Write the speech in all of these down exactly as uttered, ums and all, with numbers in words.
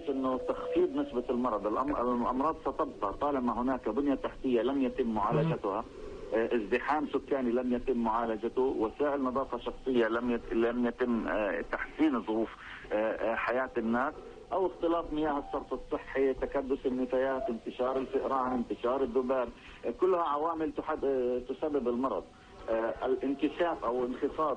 انه تخفيض نسبه المرض. الامراض ستبقى طالما هناك بنيه تحتيه لم يتم معالجتها، ازدحام سكاني لم يتم معالجته، وسائل نظافه شخصيه لم يت... لم يتم تحسين ظروف حياه الناس، او اختلاط مياه الصرف الصحي، تكدس النفايات، انتشار الفئران، انتشار الذباب، كلها عوامل تحد... تسبب المرض. الانكشاف او انخفاض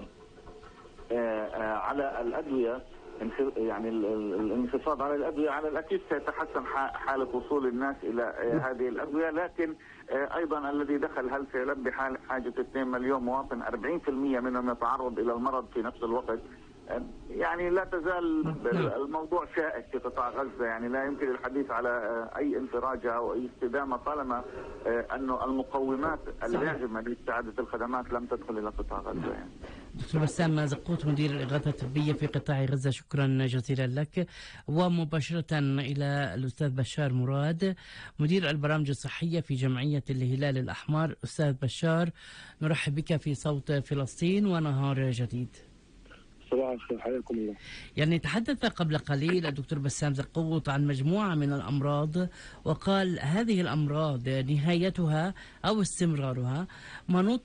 على الادويه، يعني الانخفاض على الادويه على الاكيد سيتحسن حاله وصول الناس الى هذه الادويه، لكن ايضا الذي دخل هل سيلبي حاجه اثنين مليون مواطن، أربعين بالمئة منهم يتعرض الى المرض في نفس الوقت. يعني لا تزال الموضوع شائك في قطاع غزه، يعني لا يمكن الحديث على اي انفراجه او اي استدامه طالما انه المقومات اللازمه لاستعاده الخدمات لم تدخل الى قطاع غزه. يعني دكتور بسام زقوط، مدير الإغاثة الطبية في قطاع غزة، شكرا جزيلا لك. ومباشرة إلى الأستاذ بشار مراد، مدير البرامج الصحية في جمعية الهلال الأحمر. أستاذ بشار، نرحب بك في صوت فلسطين ونهار جديد. صباح الخير، حياكم الله. يعني تحدث قبل قليل الدكتور بسام زقوط عن مجموعة من الأمراض، وقال هذه الأمراض نهايتها أو استمرارها منوط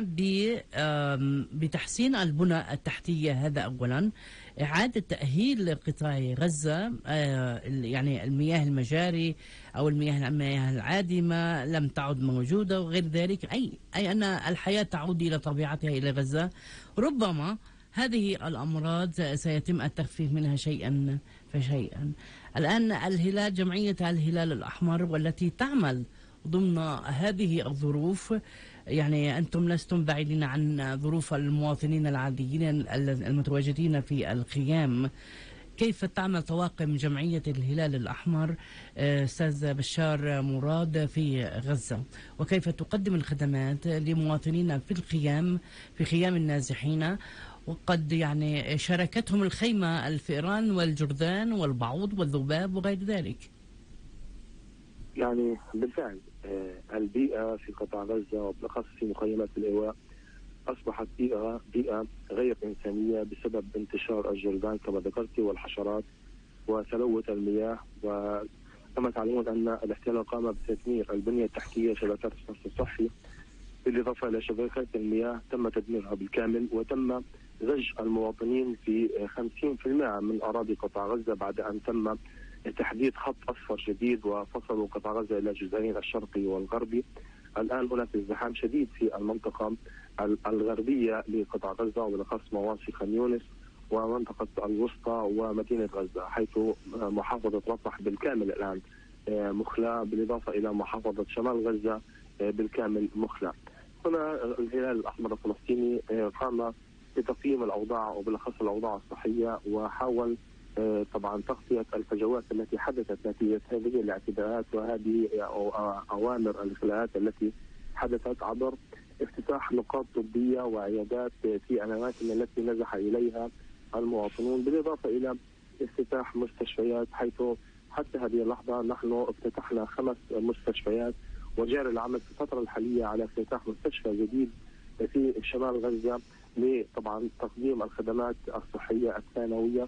بتحسين البنى التحتية. هذا أولا. إعادة تأهيل قطاع غزة، يعني المياه المجاري أو المياه المياه العادمة لم تعد موجودة وغير ذلك، أي أي أن الحياة تعود إلى طبيعتها إلى غزة. ربما هذه الأمراض سيتم التخفيف منها شيئا فشيئا. الآن الهلال، جمعية الهلال الأحمر والتي تعمل ضمن هذه الظروف، يعني أنتم لستم بعيدين عن ظروف المواطنين العاديين المتواجدين في الخيام. كيف تعمل طواقم جمعية الهلال الأحمر أستاذ بشار مراد في غزة، وكيف تقدم الخدمات لمواطنين في الخيام في خيام النازحين، وقد يعني شاركتهم الخيمة الفئران والجرذان والبعوض والذباب وغير ذلك؟ يعني بالفعل البيئة في قطاع غزة وبالأخص في مخيمات الإيواء أصبحت بيئة بيئة غير إنسانية بسبب انتشار الجرذان كما ذكرت والحشرات وتلوث المياه. وكما تعلمون أن الاحتلال قام بتدمير البنية التحتية، شبكات الصرف الصحي، بالإضافة إلى شبكات المياه تم تدميرها بالكامل، وتم زج المواطنين في خمسين بالمئة من أراضي قطاع غزة بعد أن تم تحديد خط أصفر جديد وفصلوا قطاع غزة إلى جزئين، الشرقي والغربي. الآن هناك ازدحام شديد في المنطقة الغربية لقطاع غزة وبالأخص مواصي خان يونس ومنطقة الوسطى ومدينة غزة، حيث محافظة رفح بالكامل الآن مخلى، بالإضافة إلى محافظة شمال غزة بالكامل مخلى. هنا الهلال الأحمر الفلسطيني قام بتقييم الأوضاع وبالأخص الأوضاع الصحية، وحاول طبعا تغطية الفجوات التي حدثت نتيجة هذه الاعتداءات وهذه أوامر الإخلاءات التي حدثت، عبر افتتاح نقاط طبية وعيادات في الأماكن التي نزح إليها المواطنون، بالإضافة إلى افتتاح مستشفيات، حيث حتى هذه اللحظة نحن افتتحنا خمس مستشفيات، وجاري العمل في الفترة الحالية على افتتاح مستشفى جديد في شمال غزة لطبعا تقديم الخدمات الصحية الثانوية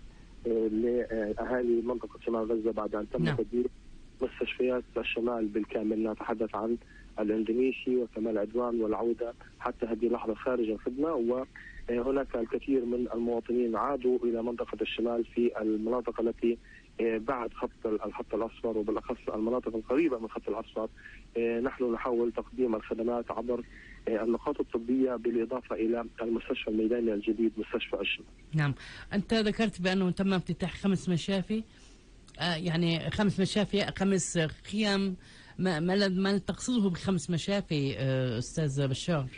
لأهالي منطقة شمال غزة بعد أن تم تدمير مستشفيات الشمال بالكامل. نتحدث عن الاندونيسي وكمال عدوان والعودة حتى هذه اللحظة خارج الخدمة، وهناك الكثير من المواطنين عادوا إلى منطقة الشمال في المناطق التي بعد خط الخط الأصفر وبالأخص المناطق القريبة من خط الأصفر. نحن نحاول تقديم الخدمات عبر النقاط الطبية بالإضافة إلى المستشفى الميداني الجديد مستشفى الشمال. نعم، أنت ذكرت بأنه تم افتتاح خمس مشافي، آه يعني خمس مشافي خمس خيام، ما, ما, ما تقصده بخمس مشافي آه أستاذ بشار؟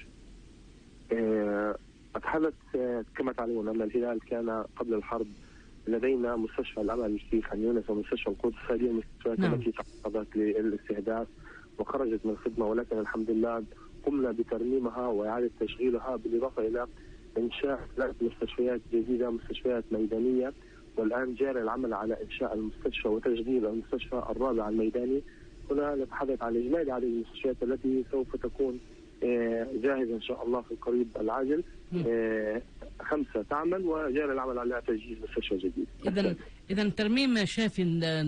آه أتحدث آه كما تعلمون أن الهلال كان قبل الحرب لدينا مستشفى الأمل في خان يونس ومستشفى القدس، هذه المستشفيات نعم. التي تعرضت للاستهداف وخرجت من الخدمة، ولكن الحمد لله قمنا بترميمها وإعادة تشغيلها، بالإضافة إلى إنشاء ثلاث مستشفيات جديدة، مستشفيات ميدانية، والآن جاري العمل على إنشاء المستشفى وتجديد المستشفى الرابع الميداني. هنا نتحدث عن إجمالي عدد المستشفيات التي سوف تكون جاهزة إن شاء الله في القريب العاجل. خمسة تعمل وجاري العمل على تجهيز مستشفى جديد. إذا إذا ترميم شاف